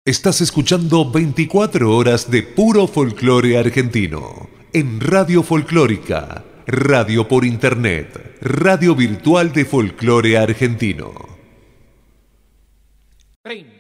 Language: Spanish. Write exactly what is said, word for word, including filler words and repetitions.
Estás escuchando veinticuatro horas de puro folclore argentino en Radio Folclórica, radio por internet, radio virtual de folclore argentino. Rin.